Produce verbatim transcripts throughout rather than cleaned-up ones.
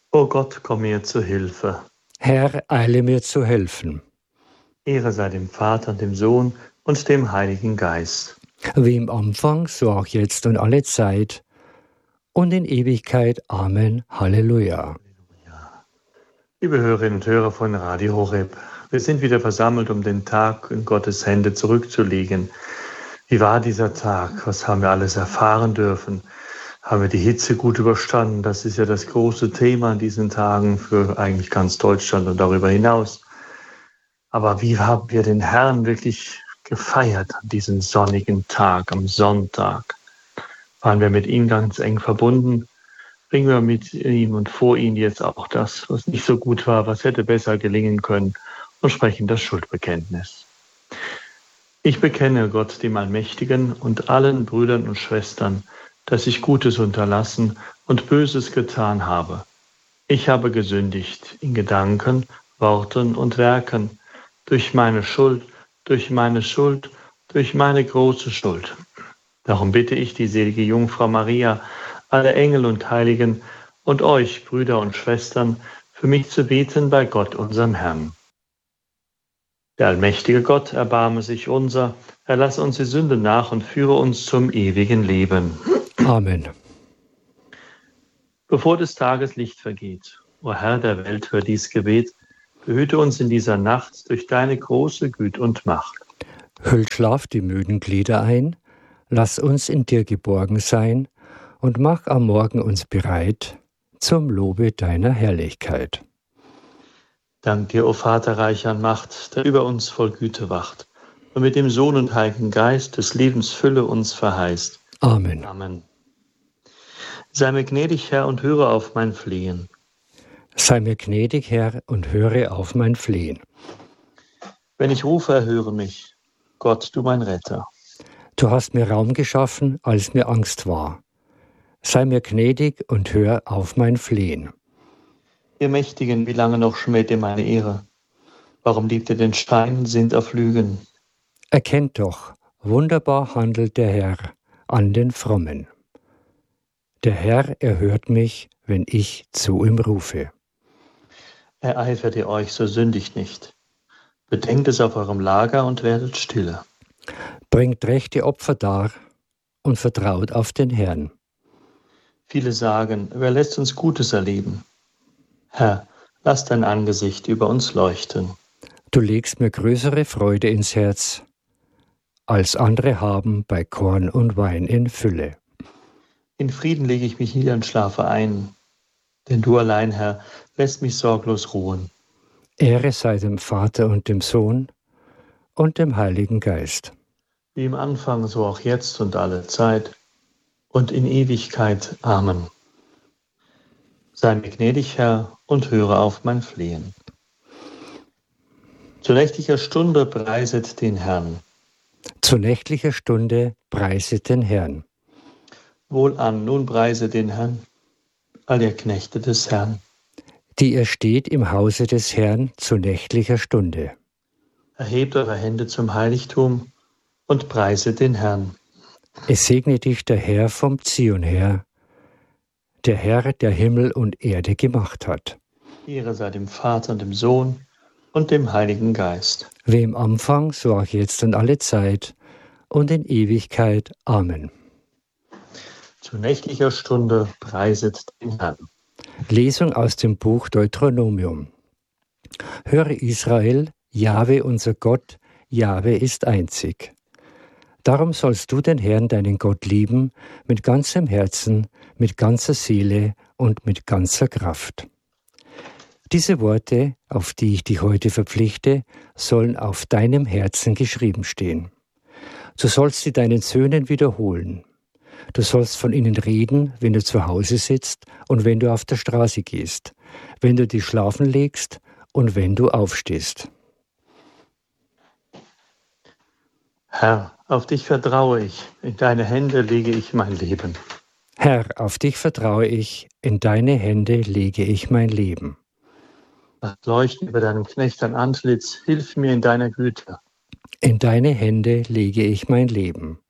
O Gott, komm mir zu Hilfe. Herr, eile mir zu helfen. Ehre sei dem Vater und dem Sohn und dem Heiligen Geist. Wie im Anfang, so auch jetzt und alle Zeit und in Ewigkeit. Amen. Halleluja. Liebe Hörerinnen und Hörer von Radio Horeb, wir sind wieder versammelt, um den Tag in Gottes Hände zurückzulegen. Wie war dieser Tag? Was haben wir alles erfahren dürfen? Haben wir die Hitze gut überstanden? Das ist ja das große Thema an diesen Tagen für eigentlich ganz Deutschland und darüber hinaus. Aber wie haben wir den Herrn wirklich gefeiert an diesem sonnigen Tag, am Sonntag? Waren wir mit ihm ganz eng verbunden? Bringen wir mit ihm und vor ihm jetzt auch das, was nicht so gut war, was hätte besser gelingen können, und sprechen das Schuldbekenntnis. Ich bekenne Gott, dem Allmächtigen, und allen Brüdern und Schwestern, dass ich Gutes unterlassen und Böses getan habe. Ich habe gesündigt in Gedanken, Worten und Werken, durch meine Schuld, durch meine Schuld, durch meine große Schuld. Darum bitte ich die selige Jungfrau Maria, alle Engel und Heiligen und euch, Brüder und Schwestern, für mich zu beten bei Gott, unserem Herrn. Der allmächtige Gott, erbarme sich unser, erlasse uns die Sünde nach und führe uns zum ewigen Leben. Amen. Bevor des Tages Licht vergeht, o Herr der Welt, hör dies Gebet, behüte uns in dieser Nacht durch deine große Güte und Macht. Hüll Schlaf die müden Glieder ein, lass uns in dir geborgen sein und mach am Morgen uns bereit zum Lobe deiner Herrlichkeit. Dank dir, o Vater reich an Macht, der über uns voll Güte wacht und mit dem Sohn und Heiligen Geist des Lebens Fülle uns verheißt. Amen. Amen. Sei mir gnädig, Herr, und höre auf mein Flehen. Sei mir gnädig, Herr, und höre auf mein Flehen. Wenn ich rufe, erhöre mich. Gott, du mein Retter. Du hast mir Raum geschaffen, als mir Angst war. Sei mir gnädig und hör auf mein Flehen. Ihr Mächtigen, wie lange noch schmäht ihr meine Ehre? Warum liebt ihr den Stein und sinnt auf Lügen? Erkennt doch, wunderbar handelt der Herr an den Frommen. Der Herr erhört mich, wenn ich zu ihm rufe. Ereifert ihr euch, so sündigt nicht. Bedenkt es auf eurem Lager und werdet stille. Bringt rechte Opfer dar und vertraut auf den Herrn. Viele sagen, wer lässt uns Gutes erleben? Herr, lass dein Angesicht über uns leuchten. Du legst mir größere Freude ins Herz, als andere haben bei Korn und Wein in Fülle. In Frieden lege ich mich nieder und schlafe ein, denn du allein, Herr, lässt mich sorglos ruhen. Ehre sei dem Vater und dem Sohn und dem Heiligen Geist. Wie im Anfang, so auch jetzt und alle Zeit und in Ewigkeit. Amen. Sei mir gnädig, Herr, und höre auf mein Flehen. Zu nächtlicher Stunde preiset den Herrn. Zu nächtlicher Stunde preiset den Herrn. Wohlan, nun preise den Herrn, all ihr Knechte des Herrn. Die ihr steht im Hause des Herrn zu nächtlicher Stunde. Erhebt eure Hände zum Heiligtum und preiset den Herrn. Es segne dich der Herr vom Zion her, der Herr, der Himmel und Erde gemacht hat. Ehre sei dem Vater und dem Sohn und dem Heiligen Geist. Wie im Anfang, so auch jetzt und alle Zeit und in Ewigkeit. Amen. Zu nächtlicher Stunde preiset den Herrn. Lesung aus dem Buch Deuteronomium. Höre Israel, Jahwe unser Gott, Jahwe ist einzig. Darum sollst du den Herrn, deinen Gott, lieben, mit ganzem Herzen, mit ganzer Seele und mit ganzer Kraft. Diese Worte, auf die ich dich heute verpflichte, sollen auf deinem Herzen geschrieben stehen. Du sollst sie deinen Söhnen wiederholen. Du sollst von ihnen reden, wenn du zu Hause sitzt und wenn du auf der Straße gehst, wenn du dich schlafen legst und wenn du aufstehst. Herr, auf dich vertraue ich, in deine Hände lege ich mein Leben. Herr, auf dich vertraue ich, in deine Hände lege ich mein Leben. Lass leuchten über deinem Knecht dein Antlitz, hilf mir in deiner Güte. In deine Hände lege ich mein Leben.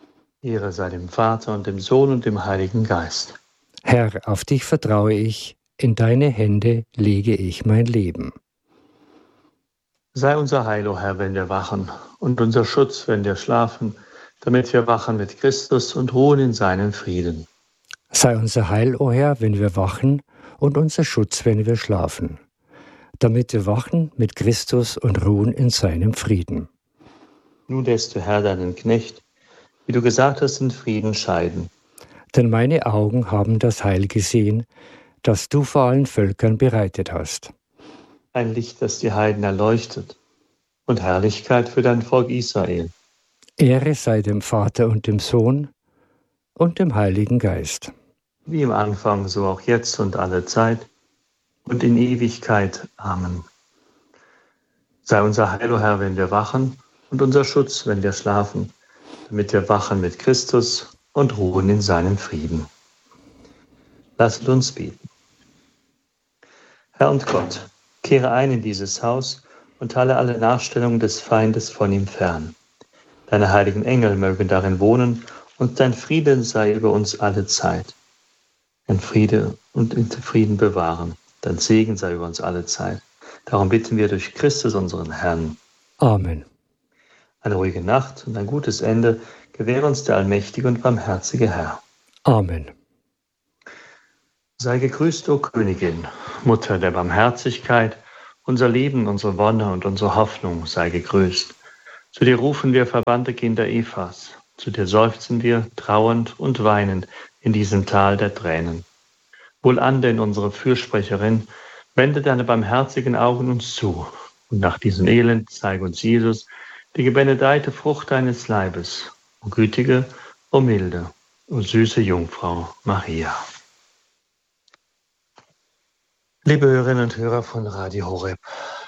Ehre sei dem Vater und dem Sohn und dem Heiligen Geist. Herr, auf dich vertraue ich, in deine Hände lege ich mein Leben. Sei unser Heil, o Herr, wenn wir wachen, und unser Schutz, wenn wir schlafen, damit wir wachen mit Christus und ruhen in seinem Frieden. Sei unser Heil, o Herr, wenn wir wachen, und unser Schutz, wenn wir schlafen, damit wir wachen mit Christus und ruhen in seinem Frieden. Nun lässt du, Herr, deinen Knecht, wie du gesagt hast, in Frieden scheiden. Denn meine Augen haben das Heil gesehen, das du vor allen Völkern bereitet hast. Ein Licht, das die Heiden erleuchtet, und Herrlichkeit für dein Volk Israel. Ehre sei dem Vater und dem Sohn und dem Heiligen Geist. Wie im Anfang, so auch jetzt und alle Zeit und in Ewigkeit. Amen. Sei unser Heil, o Herr, wenn wir wachen, und unser Schutz, wenn wir schlafen, damit wir wachen mit Christus und ruhen in seinem Frieden. Lasset uns beten. Herr und Gott, kehre ein in dieses Haus und halte alle Nachstellungen des Feindes von ihm fern. Deine heiligen Engel mögen darin wohnen und dein Friede sei über uns alle Zeit. Dein Friede und in Frieden bewahren. Dein Segen sei über uns alle Zeit. Darum bitten wir durch Christus, unseren Herrn. Amen. Eine ruhige Nacht und ein gutes Ende gewähre uns der allmächtige und barmherzige Herr. Amen. Sei gegrüßt, o Königin, Mutter der Barmherzigkeit, unser Leben, unsere Wonne und unsere Hoffnung sei gegrüßt. Zu dir rufen wir, verbannte Kinder Evas, zu dir seufzen wir, trauernd und weinend in diesem Tal der Tränen. Wohlan denn, unsere Fürsprecherin, wende deine barmherzigen Augen uns zu, und nach diesem Elend zeige uns Jesus, die gebenedeite Frucht deines Leibes, o gütige, o milde, o süße Jungfrau Maria. Liebe Hörerinnen und Hörer von Radio Horeb,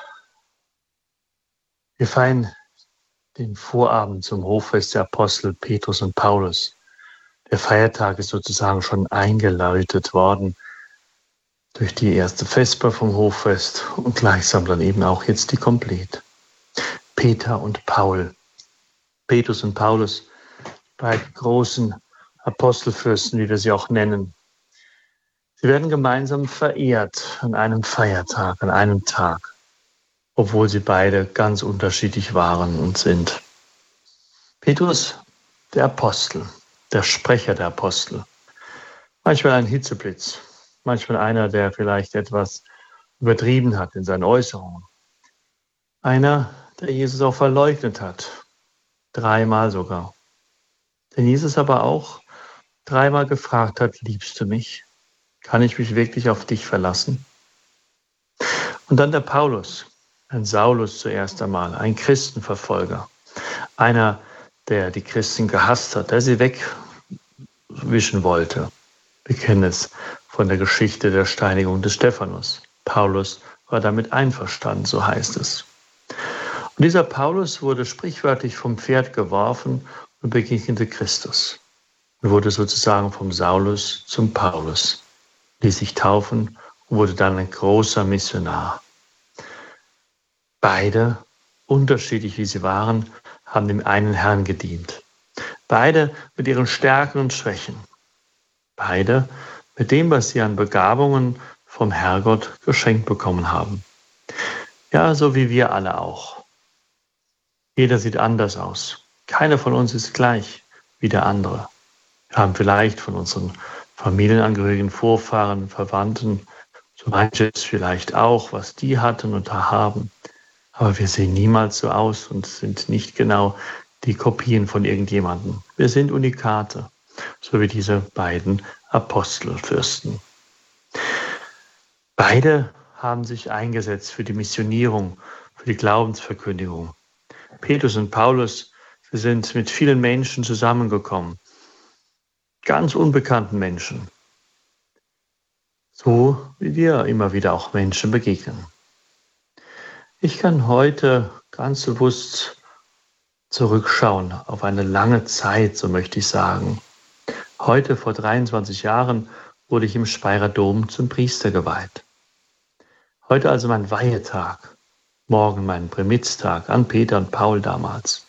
wir feiern den Vorabend zum Hoffest der Apostel Petrus und Paulus. Der Feiertag ist sozusagen schon eingeläutet worden durch die erste Vesper vom Hoffest und gleichsam dann eben auch jetzt die Komplett. Peter und Paul, Petrus und Paulus, beide großen Apostelfürsten, wie wir sie auch nennen. Sie werden gemeinsam verehrt an einem Feiertag, an einem Tag, obwohl sie beide ganz unterschiedlich waren und sind. Petrus, der Apostel, der Sprecher der Apostel, manchmal ein Hitzeblitz, manchmal einer, der vielleicht etwas übertrieben hat in seinen Äußerungen. Einer, der Jesus auch verleugnet hat, dreimal sogar. Den Jesus aber auch dreimal gefragt hat, liebst du mich? Kann ich mich wirklich auf dich verlassen? Und dann der Paulus, ein Saulus zuerst einmal, ein Christenverfolger, einer, der die Christen gehasst hat, der sie wegwischen wollte. Wir kennen es von der Geschichte der Steinigung des Stephanus. Paulus war damit einverstanden, so heißt es. Und dieser Paulus wurde sprichwörtlich vom Pferd geworfen und begegnete Christus. Und wurde sozusagen vom Saulus zum Paulus, ließ sich taufen und wurde dann ein großer Missionar. Beide, unterschiedlich wie sie waren, haben dem einen Herrn gedient. Beide mit ihren Stärken und Schwächen. Beide mit dem, was sie an Begabungen vom Herrgott geschenkt bekommen haben. Ja, so wie wir alle auch. Jeder sieht anders aus. Keiner von uns ist gleich wie der andere. Wir haben vielleicht von unseren Familienangehörigen, Vorfahren, Verwandten, so manches vielleicht auch, was die hatten und haben. Aber wir sehen niemals so aus und sind nicht genau die Kopien von irgendjemandem. Wir sind Unikate, so wie diese beiden Apostelfürsten. Beide haben sich eingesetzt für die Missionierung, für die Glaubensverkündigung. Petrus und Paulus, sie sind mit vielen Menschen zusammengekommen, ganz unbekannten Menschen, so wie wir immer wieder auch Menschen begegnen. Ich kann heute ganz bewusst zurückschauen auf eine lange Zeit, so möchte ich sagen. Heute, vor dreiundzwanzig Jahren, wurde ich im Speyerer Dom zum Priester geweiht. Heute also mein Weihetag, morgen mein Primitztag an Peter und Paul damals,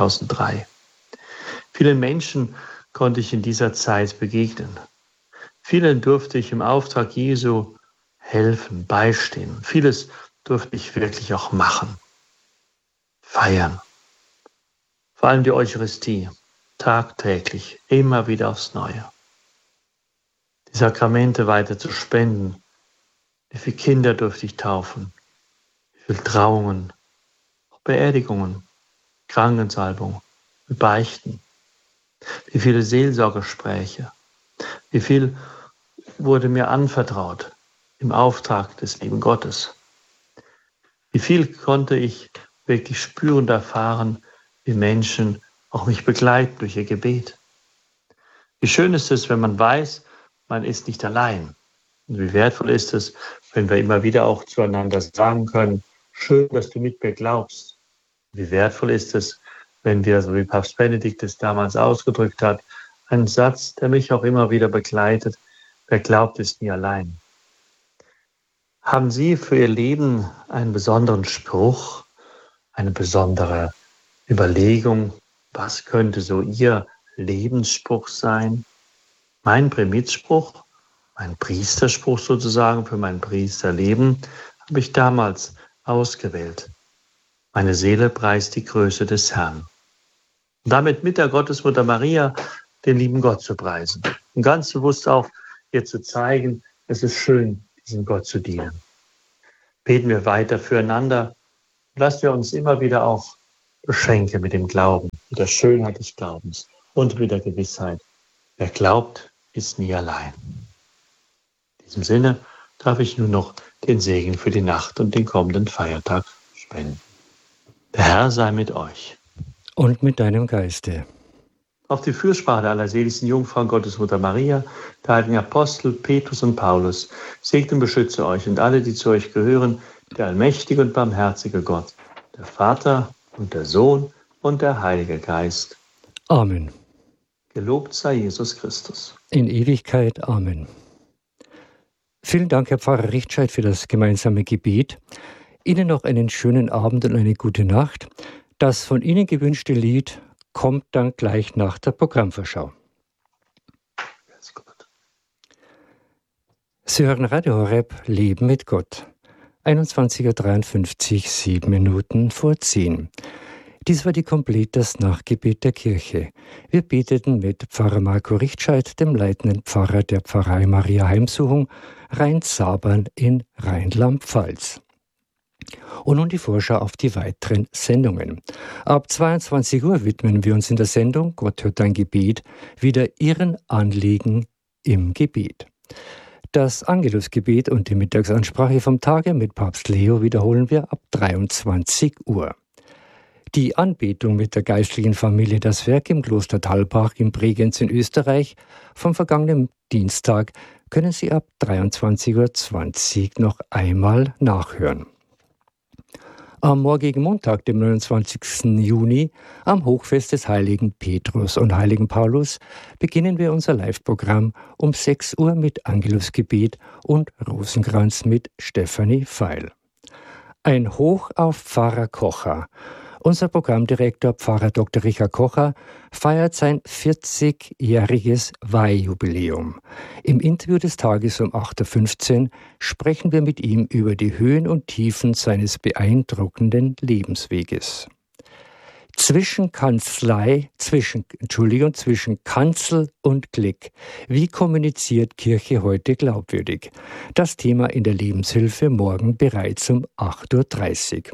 zweitausenddrei. Vielen Menschen konnte ich in dieser Zeit begegnen. Vielen durfte ich im Auftrag Jesu helfen, beistehen. Vieles durfte ich wirklich auch machen, feiern. Vor allem die Eucharistie, tagtäglich, immer wieder aufs Neue. Die Sakramente weiter zu spenden. Wie viele Kinder durfte ich taufen? Wie viele Trauungen, auch Beerdigungen, Krankensalbung, Beichten. Wie viele Seelsorgegespräche. Wie viel wurde mir anvertraut im Auftrag des lieben Gottes. Wie viel konnte ich wirklich spüren und erfahren, wie Menschen auch mich begleiten durch ihr Gebet. Wie schön ist es, wenn man weiß, man ist nicht allein. Und wie wertvoll ist es, wenn wir immer wieder auch zueinander sagen können, schön, dass du mit mir glaubst. Wie wertvoll ist es, wenn wir, so wie Papst Benedikt es damals ausgedrückt hat, einen Satz, der mich auch immer wieder begleitet, wer glaubt, ist nie allein. Haben Sie für Ihr Leben einen besonderen Spruch, eine besondere Überlegung, was könnte so Ihr Lebensspruch sein? Mein Primizspruch, mein Priesterspruch sozusagen für mein Priesterleben, habe ich damals ausgewählt. Meine Seele preist die Größe des Herrn. Und damit mit der Gottesmutter Maria den lieben Gott zu preisen. Und ganz bewusst auch ihr zu zeigen, es ist schön, diesem Gott zu dienen. Beten wir weiter füreinander. Lassen wir uns immer wieder auch beschenken mit dem Glauben, mit der Schönheit des Glaubens und mit der Gewissheit, wer glaubt, ist nie allein. In diesem Sinne darf ich nun noch den Segen für die Nacht und den kommenden Feiertag spenden. Der Herr sei mit euch. Und mit deinem Geiste. Auf die Fürsprache der allerseligsten Jungfrau Gottesmutter Maria, der heiligen Apostel Petrus und Paulus, segne und beschütze euch und alle, die zu euch gehören, der allmächtige und barmherzige Gott, der Vater und der Sohn und der Heilige Geist. Amen. Gelobt sei Jesus Christus. In Ewigkeit. Amen. Vielen Dank, Herr Pfarrer Richtscheid, für das gemeinsame Gebet. Ihnen noch einen schönen Abend und eine gute Nacht. Das von Ihnen gewünschte Lied kommt dann gleich nach der Programmvorschau. Sie hören Radio Horeb, Leben mit Gott. einundzwanzig Uhr dreiundfünfzig, sieben Minuten vor zehn. Dies war die Komplett, das Nachgebet der Kirche. Wir beteten mit Pfarrer Marco Richtscheid, dem leitenden Pfarrer der Pfarrei Maria Heimsuchung, Rhein-Zabern in Rheinland-Pfalz. Und nun die Vorschau auf die weiteren Sendungen. Ab zweiundzwanzig Uhr widmen wir uns in der Sendung Gott hört dein Gebet wieder Ihren Anliegen im Gebet. Das Angelusgebet und die Mittagsansprache vom Tage mit Papst Leo wiederholen wir ab dreiundzwanzig Uhr. Die Anbetung mit der geistlichen Familie Das Werk im Kloster Thalbach in Bregenz in Österreich vom vergangenen Dienstag können Sie ab dreiundzwanzig Uhr zwanzig noch einmal nachhören. Am morgigen Montag, dem neunundzwanzigsten Juni, am Hochfest des heiligen Petrus und heiligen Paulus, beginnen wir unser Live-Programm um sechs Uhr mit Angelusgebet und Rosenkranz mit Stefanie Feil. Ein Hoch auf Pfarrer Kocher. Unser Programmdirektor Pfarrer Doktor Richard Kocher feiert sein vierzigjähriges Weihjubiläum. Im Interview des Tages um acht Uhr fünfzehn sprechen wir mit ihm über die Höhen und Tiefen seines beeindruckenden Lebensweges. Zwischen Kanzlei, zwischen, Entschuldigung, zwischen Kanzel und Klick. Wie kommuniziert Kirche heute glaubwürdig? Das Thema in der Lebenshilfe morgen bereits um acht Uhr dreißig.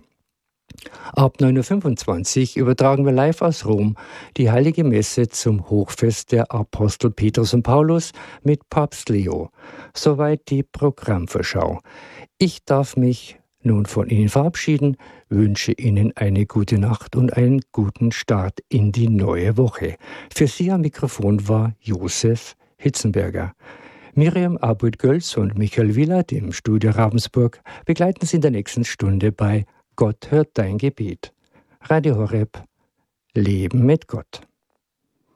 Ab neun Uhr fünfundzwanzig übertragen wir live aus Rom die Heilige Messe zum Hochfest der Apostel Petrus und Paulus mit Papst Leo. Soweit die Programmvorschau. Ich darf mich nun von Ihnen verabschieden, wünsche Ihnen eine gute Nacht und einen guten Start in die neue Woche. Für Sie am Mikrofon war Josef Hitzenberger. Miriam Abud-Gölz und Michael Willert im Studio Ravensburg begleiten Sie in der nächsten Stunde bei Gott hört dein Gebet. Radio Horeb, Leben mit Gott.